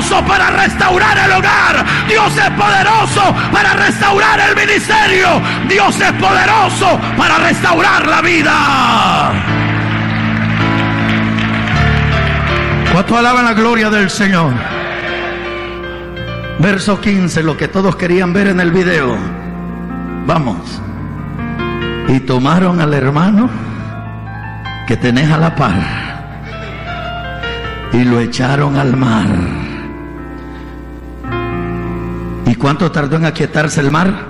poderoso para restaurar el hogar. Dios es poderoso para restaurar el ministerio. Dios es poderoso para restaurar la vida. ¿Cuánto alaban la gloria del Señor? Verso 15, lo que todos querían ver en el video. Vamos. Y tomaron al hermano que tenés a la par y lo echaron al mar. ¿Y cuánto tardó en aquietarse el mar?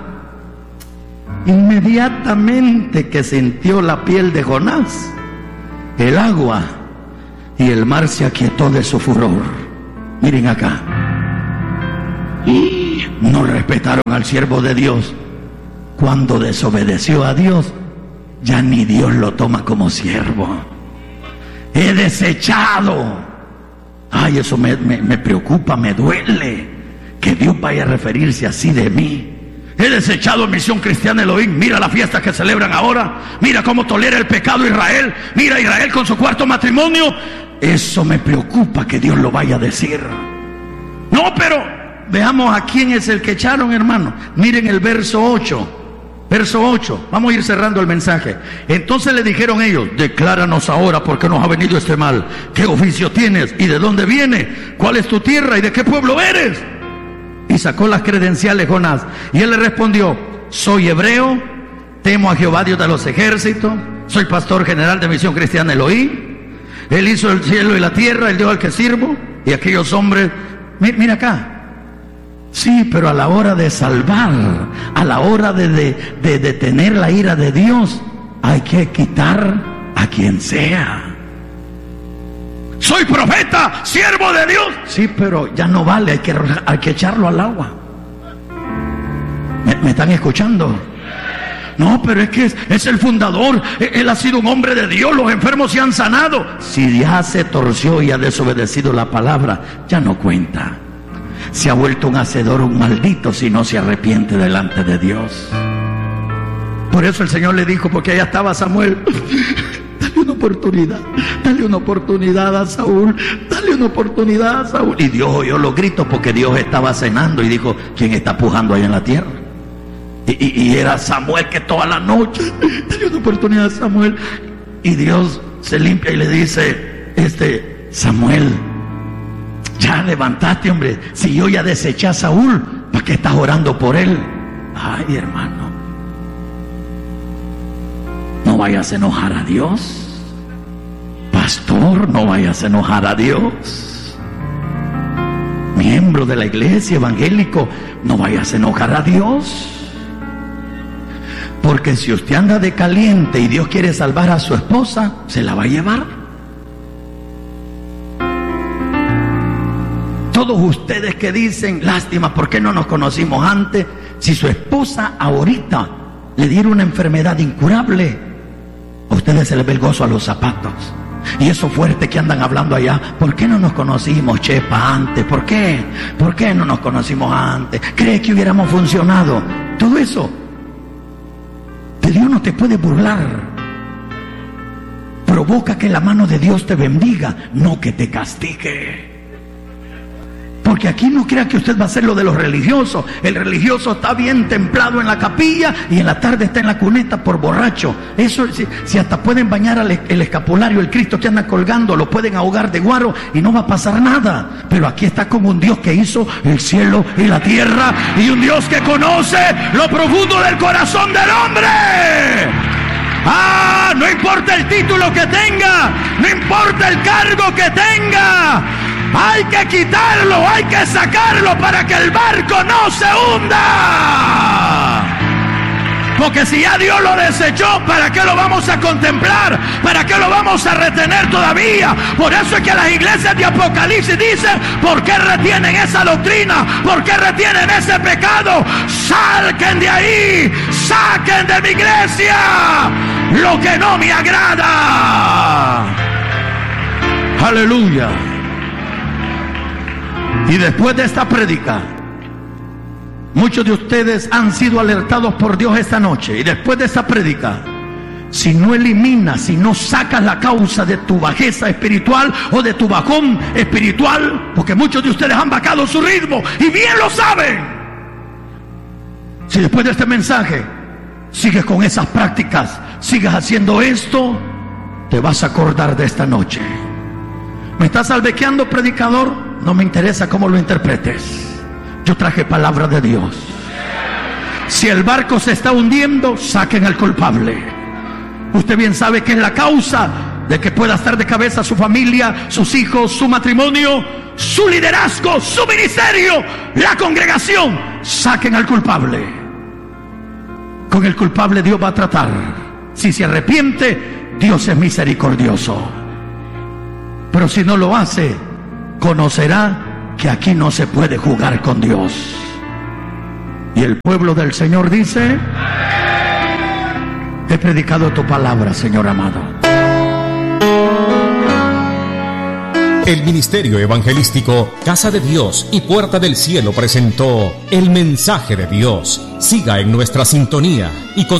Inmediatamente que sintió la piel de Jonás el agua, y el mar se aquietó de su furor. Miren acá. Y no respetaron al siervo de Dios. Cuando desobedeció a Dios, ya ni Dios lo toma como siervo. He desechado. Ay, eso me preocupa, me duele que Dios vaya a referirse así de mí. He desechado Misión Cristiana Elohim. Mira la fiesta que celebran ahora. Mira cómo tolera el pecado Israel. Mira Israel con su cuarto matrimonio. Eso me preocupa que Dios lo vaya a decir. No, pero veamos a quién es el que echaron, hermano. Miren el verso 8. Verso 8, vamos a ir cerrando el mensaje. Entonces le dijeron ellos: decláranos ahora por qué nos ha venido este mal. ¿Qué oficio tienes? ¿Y de dónde viene? ¿Cuál es tu tierra? ¿Y de qué pueblo eres? Y sacó las credenciales Jonás. Y él le respondió: soy hebreo, temo a Jehová Dios de los ejércitos, soy pastor general de Misión Cristiana Elohim. Él hizo el cielo y la tierra, el Dios al que sirvo. Y aquellos hombres, mira acá. Sí, pero a la hora de salvar, a la hora de detener la ira de Dios, hay que quitar a quien sea. Soy profeta, siervo de Dios. Sí, pero ya no vale, hay que echarlo al agua. ¿Me están escuchando? No, pero es que es el fundador. Él ha sido un hombre de Dios, los enfermos se han sanado. Si ya se torció y ha desobedecido la palabra, ya no cuenta. Se ha vuelto un hacedor, un maldito, si no se arrepiente delante de Dios. Por eso el Señor le dijo, porque allá estaba Samuel: dale una oportunidad a Saúl, dale una oportunidad a Saúl. Y Dios oyó los gritos, porque Dios estaba cenando y dijo: ¿quién está pujando ahí en la tierra? Y era Samuel, que toda la noche: dale una oportunidad a Samuel. Y Dios se limpia y le dice: Samuel, ya levantaste, hombre. Si yo ya deseché a Saúl, ¿para qué estás orando por él? Ay, hermano, no vayas a enojar a Dios. Pastor, no vayas a enojar a Dios. Miembro de la iglesia, evangélico, no vayas a enojar a Dios. Porque si usted anda de caliente y Dios quiere salvar a su esposa, se la va a llevar. Todos ustedes que dicen: lástima, ¿por qué no nos conocimos antes? Si su esposa ahorita le diera una enfermedad incurable, a ustedes se les ve el gozo a los zapatos. Y eso fuerte que andan hablando allá: ¿por qué no nos conocimos, chepa, antes? ¿Por qué? ¿Por qué no nos conocimos antes? ¿Cree que hubiéramos funcionado? Todo eso de Dios no te puede burlar. Provoca que la mano de Dios te bendiga, no que te castigue. Porque aquí no crea que usted va a hacer lo de los religiosos. El religioso está bien templado en la capilla y en la tarde está en la cuneta por borracho. Eso, si hasta pueden bañar el escapulario, el Cristo que anda colgando, lo pueden ahogar de guaro y no va a pasar nada. Pero aquí está como un Dios que hizo el cielo y la tierra, y un Dios que conoce lo profundo del corazón del hombre. Ah, no importa el título que tenga, no importa el cargo que tenga. Hay que quitarlo, hay que sacarlo para que el barco no se hunda. Porque si ya Dios lo desechó, ¿para qué lo vamos a contemplar? ¿Para qué lo vamos a retener todavía? Por eso es que las iglesias de Apocalipsis dicen: ¿por qué retienen esa doctrina? ¿Por qué retienen ese pecado? Saquen de ahí, saquen de mi iglesia lo que no me agrada. Aleluya. Y después de esta prédica, muchos de ustedes han sido alertados por Dios esta noche. Y después de esta prédica, si no eliminas, si no sacas la causa de tu bajeza espiritual o de tu bajón espiritual, porque muchos de ustedes han bajado su ritmo y bien lo saben. Si después de este mensaje sigues con esas prácticas, sigues haciendo esto, te vas a acordar de esta noche. ¿Me estás albequeando, predicador? No me interesa cómo lo interpretes. Yo traje palabra de Dios. Si el barco se está hundiendo, saquen al culpable. Usted bien sabe que es la causa de que pueda estar de cabeza su familia, sus hijos, su matrimonio, su liderazgo, su ministerio, la congregación. Saquen al culpable. Con el culpable Dios va a tratar. Si se arrepiente, Dios es misericordioso. Pero si no lo hace, conocerá que aquí no se puede jugar con Dios. Y el pueblo del Señor dice: he predicado tu palabra, Señor amado. El Ministerio Evangelístico Casa de Dios y Puerta del Cielo presentó el mensaje de Dios. Siga en nuestra sintonía y